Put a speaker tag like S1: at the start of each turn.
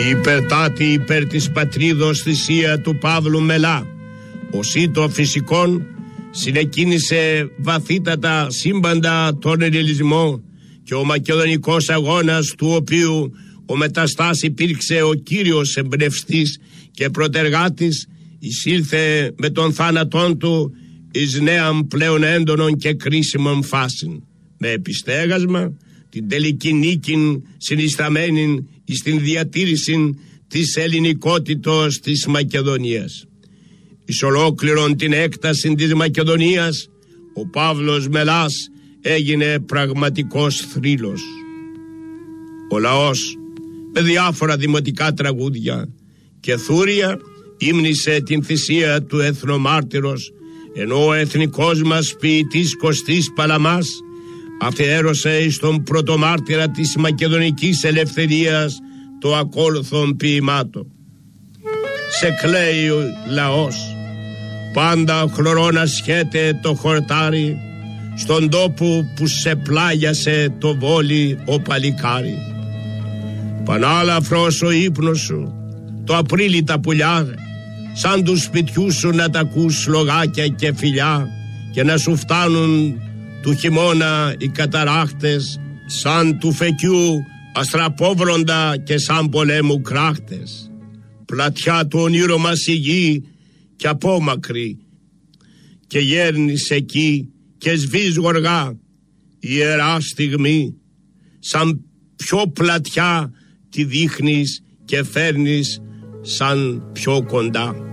S1: υπερτάτη υπέρ της πατρίδος θυσία του Παύλου Μελά, ο σύτο φυσικών, συνεκίνησε βαθύτατα σύμπαντα τον ελληνισμό και ο μακεδονικός αγώνας, του οποίου ο Μεταστάς υπήρξε ο κύριος εμπνευστής και προτεργάτης, εισήλθε με τον θάνατόν του εις νέαν πλέον έντονων και κρίσιμων φάσιν, με επιστέγασμα την τελική νίκην συνισταμένην στην διατήρηση της ελληνικότητος της Μακεδονίας. Εις ολόκληρον την έκταση της Μακεδονίας ο Παύλος Μελάς έγινε πραγματικός θρύλος. Ο λαός με διάφορα δημοτικά τραγούδια και θούρια ύμνησε την θυσία του εθνομάρτυρος, ενώ ο εθνικός μας ποιητής Κωστής Παλαμάς αφιέρωσε εις τον πρωτομάρτυρα της μακεδονικής ελευθερίας το ακόλουθον ποιημάτο. Σε κλαίει ο λαός, πάντα χλωρό σχέται το χορτάρι, στον τόπο που σε πλάγιασε το βόλι ο παλικάρι. Πανάλαφρος ο ύπνος σου, το Απρίλη τα πουλιά, σαν του σπιτιού σου να τα ακούς λογάκια και φιλιά, και να σου φτάνουν του χειμώνα οι καταράχτες, σαν του φεκιού αστραπόβροντα και σαν πολέμου κράχτες. Πλατιά του ονείρο μας η γη και απόμακρη, και γέρνεις εκεί και σβείς γοργά, ιερά στιγμή, σαν πιο πλατιά τη δείχνεις και φέρνεις σαν πιο κοντά.